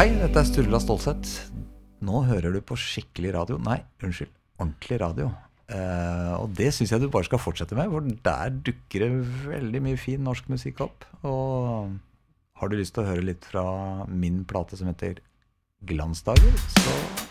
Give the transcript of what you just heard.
Hei, dette Sturla Stålsett. Nå hører du på skikkelig radio. Nei, unnskyld, ordentlig radio. Og det synes jeg du bare skal fortsette med, for der dukker det veldig mye fin norsk musikk opp. Og har du lyst til å høre litt fra min plate som heter Glansdager, så